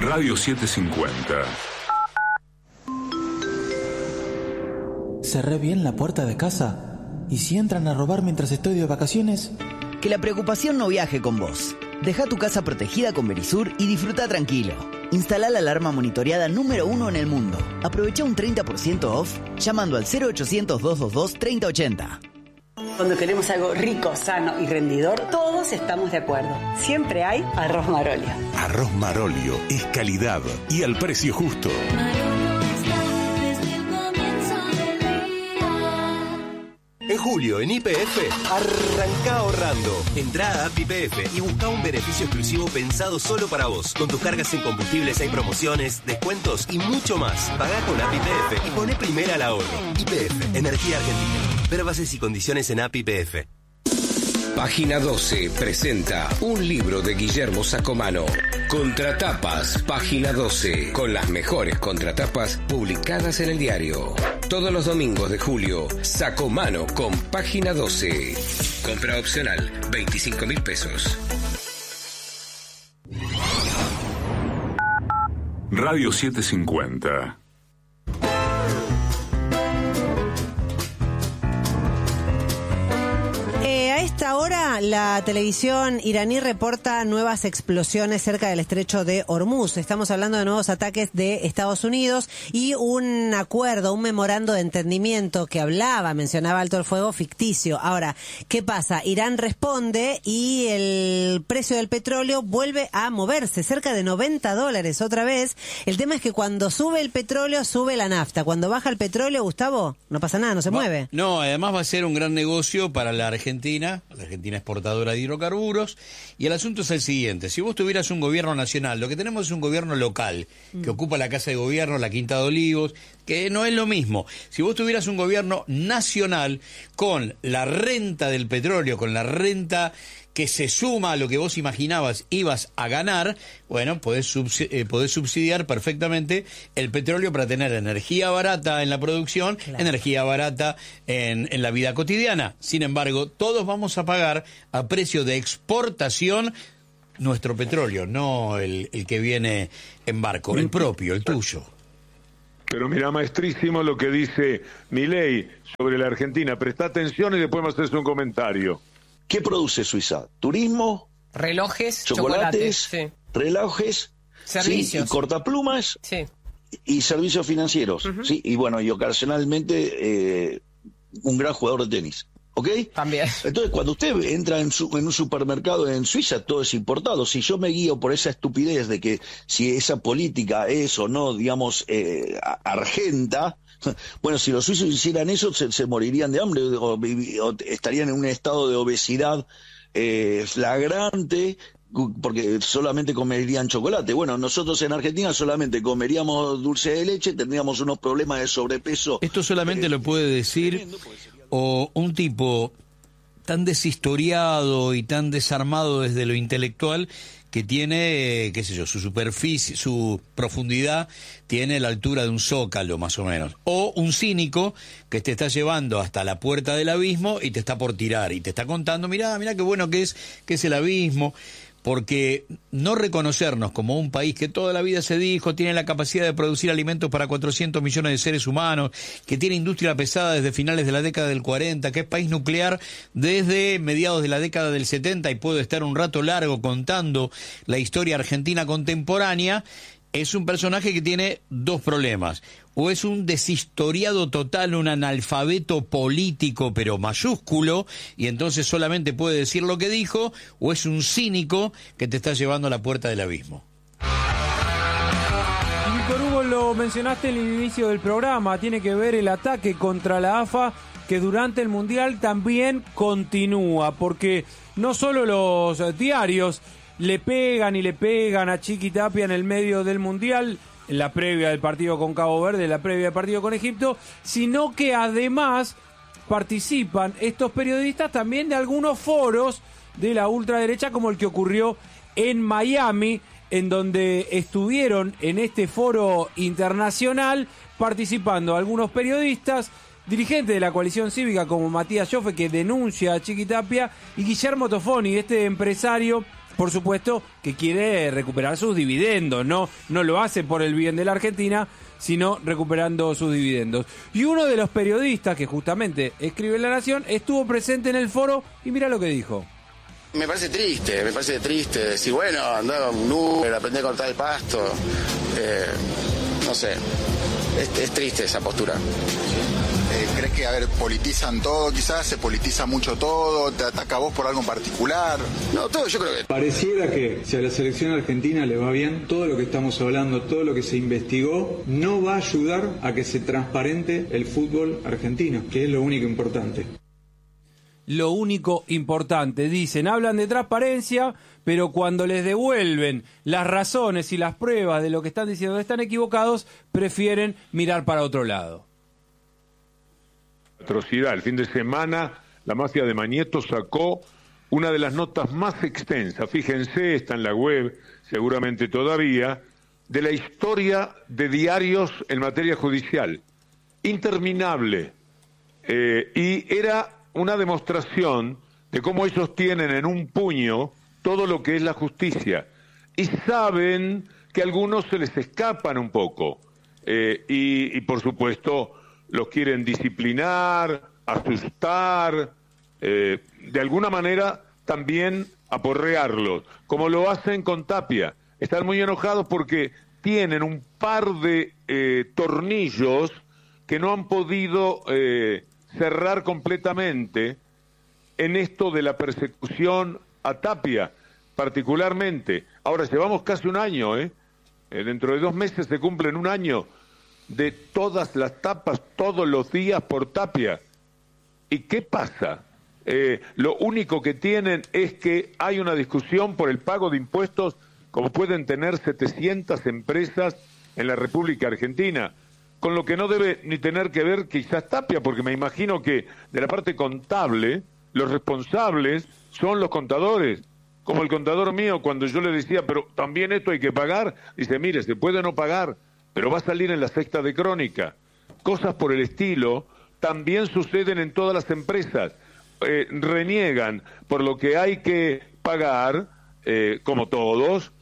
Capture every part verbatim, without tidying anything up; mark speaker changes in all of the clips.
Speaker 1: Radio setecientos cincuenta.
Speaker 2: ¿Cerré bien la puerta de casa? ¿Y si entran a robar mientras estoy de vacaciones?
Speaker 3: Que la preocupación no viaje con vos. Deja tu casa protegida con Verisur y disfruta tranquilo. Instala la alarma monitoreada número uno en el mundo. Aprovecha un treinta por ciento off llamando al cero ochocientos, doscientos veintidós, treinta ochenta.
Speaker 4: Cuando queremos algo rico, sano y rendidor, todos estamos de acuerdo. Siempre hay arroz Marolio.
Speaker 5: Arroz Marolio es calidad y al precio justo.
Speaker 6: En julio, en Y P F, arranca ahorrando. Entrá a App Y P F y busca un beneficio exclusivo pensado solo para vos. Con tus cargas en combustibles hay promociones, descuentos y mucho más. Pagá con App Y P F y poné primera al ahorro. Y P F, Energía Argentina. Ver bases y condiciones en App Y P F.
Speaker 7: Página doce presenta un libro de Guillermo Sacomano. Contratapas, Página doce, con las mejores contratapas publicadas en el diario. Todos los domingos de julio, Sacomano con Página doce. Compra opcional, veinticinco mil pesos.
Speaker 1: Radio setecientos cincuenta.
Speaker 8: A esta hora, la televisión iraní reporta nuevas explosiones cerca del estrecho de Hormuz. Estamos hablando de nuevos ataques de Estados Unidos y un acuerdo, un memorando de entendimiento que hablaba, mencionaba alto el fuego ficticio. Ahora, ¿qué pasa? Irán responde y el precio del petróleo vuelve a moverse, cerca de noventa dólares otra vez. El tema es que cuando sube el petróleo, sube la nafta. Cuando baja el petróleo, Gustavo, no pasa nada, no se
Speaker 9: va,
Speaker 8: mueve.
Speaker 9: No, además va a ser un gran negocio para la Argentina. La Argentina exportadora de hidrocarburos, y el asunto es el siguiente: si vos tuvieras un gobierno nacional, lo que tenemos es un gobierno local, que mm. ocupa la Casa de Gobierno, la Quinta de Olivos, que no es lo mismo. Si vos tuvieras un gobierno nacional con la renta del petróleo, con la renta que se suma a lo que vos imaginabas ibas a ganar, bueno, podés, subs eh, podés subsidiar perfectamente el petróleo para tener energía barata en la producción, claro, energía barata en, en la vida cotidiana. Sin embargo, todos vamos a pagar a precio de exportación nuestro petróleo, no el, el que viene en barco, el propio, el tuyo.
Speaker 10: Pero mira, maestrísimo lo que dice Milei sobre la Argentina. Presta atención y después me haces un comentario.
Speaker 11: ¿Qué produce Suiza? ¿Turismo?
Speaker 12: Relojes,
Speaker 11: chocolates,
Speaker 12: sí.
Speaker 11: relojes,
Speaker 12: servicios,
Speaker 11: ¿sí? Y cortaplumas,
Speaker 12: sí,
Speaker 11: y servicios financieros, uh-huh, sí, y bueno, y ocasionalmente eh, un gran jugador de tenis, ¿ok?
Speaker 12: También.
Speaker 11: Entonces, cuando usted entra en, su, en un supermercado en Suiza, todo es importado. Si yo me guío por esa estupidez de que si esa política es o no, digamos, eh, argenta, bueno, si los suizos hicieran eso, se, se morirían de hambre o, o estarían en un estado de obesidad eh, flagrante, porque solamente comerían chocolate. Bueno, nosotros en Argentina solamente comeríamos dulce de leche, tendríamos unos problemas de sobrepeso.
Speaker 9: Esto solamente eh, lo puede decir o un tipo tan deshistoriado y tan desarmado desde lo intelectual que tiene, qué sé yo, su superficie, su profundidad tiene la altura de un zócalo, más o menos. O un cínico que te está llevando hasta la puerta del abismo y te está por tirar, y te está contando, mirá, mirá qué bueno que es, que es el abismo. Porque no reconocernos como un país que toda la vida se dijo tiene la capacidad de producir alimentos para cuatrocientos millones de seres humanos, que tiene industria pesada desde finales de la década del cuarenta, que es país nuclear desde mediados de la década del setenta, y puedo estar un rato largo contando la historia argentina contemporánea, es un personaje que tiene dos problemas. O es un deshistoriado total, un analfabeto político, pero mayúsculo, y entonces solamente puede decir lo que dijo, o es un cínico que te está llevando a la puerta del abismo.
Speaker 13: Víctor Hugo, lo mencionaste en el inicio del programa, tiene que ver el ataque contra la A F A, que durante el Mundial también continúa, porque no solo los diarios le pegan y le pegan a Chiqui Tapia en el medio del Mundial, en la previa del partido con Cabo Verde, en la previa del partido con Egipto, sino que además participan estos periodistas también de algunos foros de la ultraderecha, como el que ocurrió en Miami, en donde estuvieron en este foro internacional participando algunos periodistas, dirigentes de la coalición cívica como Matías Joffe, que denuncia a Chiqui Tapia, y Guillermo Tofoni, este empresario por supuesto, que quiere recuperar sus dividendos, no, no lo hace por el bien de la Argentina, sino recuperando sus dividendos. Y uno de los periodistas que justamente escribe en La Nación estuvo presente en el foro y mira lo que dijo.
Speaker 12: Me parece triste, me parece triste decir, bueno, andaba un Uber, aprendí a cortar el pasto, eh, no sé, es, es triste esa postura.
Speaker 14: Eh, ¿Crees que, a ver, politizan todo quizás? ¿Se politiza mucho todo? ¿Te ataca a vos por algo en particular?
Speaker 12: No, todo yo creo que...
Speaker 15: Pareciera que si a la selección argentina le va bien, todo lo que estamos hablando, todo lo que se investigó, no va a ayudar a que se transparente el fútbol argentino, que es lo único importante.
Speaker 13: Lo único importante, dicen, hablan de transparencia, pero cuando les devuelven las razones y las pruebas de lo que están diciendo están equivocados, prefieren mirar para otro lado.
Speaker 10: Atrocidad. El fin de semana la mafia de Mañeto sacó una de las notas más extensas, fíjense, está en la web, seguramente todavía, de la historia de diarios en materia judicial. Interminable. Eh, y era una demostración de cómo ellos tienen en un puño todo lo que es la justicia. Y saben que a algunos se les escapan un poco. Eh, y, y por supuesto los quieren disciplinar, asustar, eh, de alguna manera también aporrearlos, como lo hacen con Tapia. Están muy enojados porque tienen un par de eh, tornillos que no han podido eh, cerrar completamente en esto de la persecución a Tapia, particularmente. Ahora, llevamos casi un año, ¿eh? Eh, dentro de dos meses se cumplen un año de todas las tapas, todos los días por Tapia. ¿Y qué pasa? Eh, lo único que tienen es que hay una discusión por el pago de impuestos, como pueden tener setecientas empresas en la República Argentina, con lo que no debe ni tener que ver quizás Tapia, porque me imagino que de la parte contable, los responsables son los contadores. Como el contador mío, cuando yo le decía, pero también esto hay que pagar, dice, mire, se puede no pagar, pero va a salir en la sexta de Crónica. Cosas por el estilo también suceden en todas las empresas. Eh, reniegan por lo que hay que pagar, eh, como todos,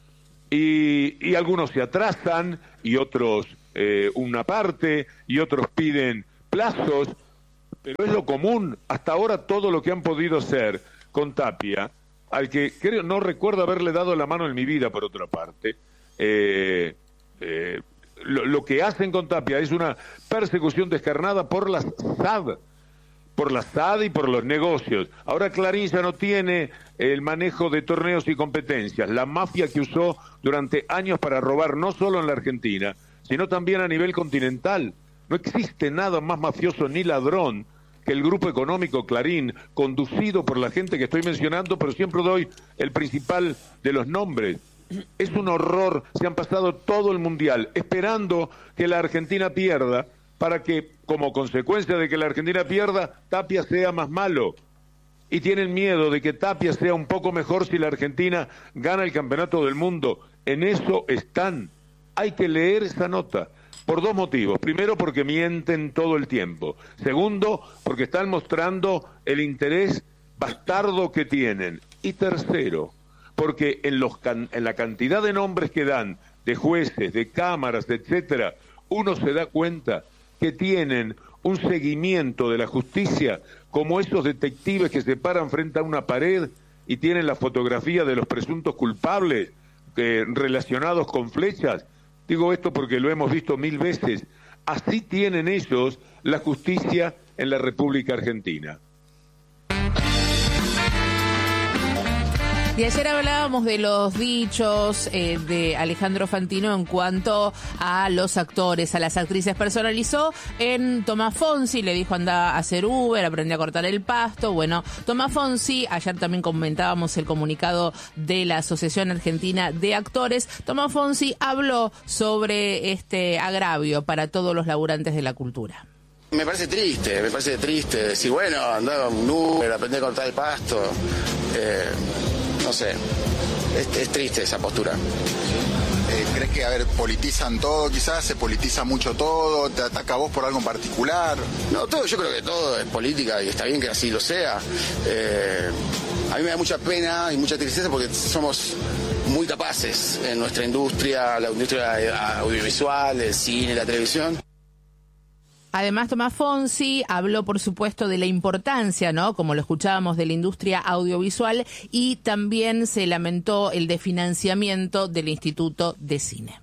Speaker 10: y, y algunos se atrasan, y otros eh, una parte, y otros piden plazos, pero es lo común. Hasta ahora todo lo que han podido hacer con Tapia, al que creo, no recuerdo haberle dado la mano en mi vida, por otra parte, eh, eh, Lo, lo que hacen con Tapia es una persecución descarnada por la S A D, por la S A D y por los negocios. Ahora Clarín ya no tiene el manejo de torneos y competencias, la mafia que usó durante años para robar no solo en la Argentina, sino también a nivel continental. No existe nada más mafioso ni ladrón que el grupo económico Clarín, conducido por la gente que estoy mencionando, pero siempre doy el principal de los nombres. Es un horror, se han pasado todo el Mundial esperando que la Argentina pierda para que, como consecuencia de que la Argentina pierda, Tapia sea más malo. Y tienen miedo de que Tapia sea un poco mejor si la Argentina gana el campeonato del mundo. En eso están. Hay que leer esa nota por dos motivos. Primero, porque mienten todo el tiempo. Segundo, porque están mostrando el interés bastardo que tienen. Y tercero, porque en, los can en la cantidad de nombres que dan, de jueces, de cámaras, etcétera, uno se da cuenta que tienen un seguimiento de la justicia como esos detectives que se paran frente a una pared y tienen la fotografía de los presuntos culpables eh, relacionados con flechas. Digo esto porque lo hemos visto mil veces. Así tienen ellos la justicia en la República Argentina.
Speaker 16: Y ayer hablábamos de los dichos eh, de Alejandro Fantino en cuanto a los actores, a las actrices. Personalizó en Tomás Fonsi, le dijo anda a hacer Uber, aprendí a cortar el pasto. Bueno, Tomás Fonsi, ayer también comentábamos el comunicado de la Asociación Argentina de Actores. Tomás Fonsi habló sobre este agravio para todos los laburantes de la cultura.
Speaker 12: Me parece triste, me parece triste decir, bueno, andaba un Uber, aprendí a cortar el pasto. Eh, no sé, es, es triste esa postura.
Speaker 14: Eh, ¿Crees que, a ver, politizan todo quizás? ¿Se politiza mucho todo? ¿Te ataca a vos por algo en particular?
Speaker 12: No, todo, yo creo que todo es política y está bien que así lo sea. Eh, A mí me da mucha pena y mucha tristeza porque somos muy capaces en nuestra industria, la industria audiovisual, el cine, la televisión.
Speaker 16: Además, Tomás Fonsi habló, por supuesto, de la importancia, ¿no?, como lo escuchábamos, de la industria audiovisual, y también se lamentó el desfinanciamiento del Instituto de Cine.